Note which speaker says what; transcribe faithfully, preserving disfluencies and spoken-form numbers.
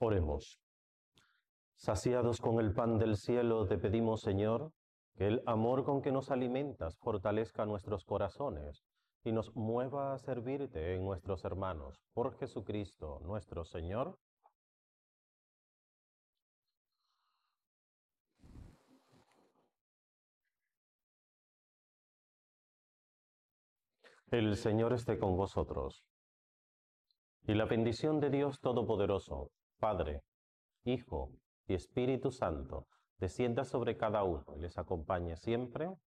Speaker 1: Oremos. Saciados con el pan del cielo, te pedimos, Señor, que el amor con que nos alimentas fortalezca nuestros corazones y nos mueva a servirte en nuestros hermanos. Por Jesucristo, nuestro Señor. El Señor esté con vosotros. Y la bendición de Dios Todopoderoso, Padre, Hijo y Espíritu Santo, descienda sobre cada uno y les acompañe siempre.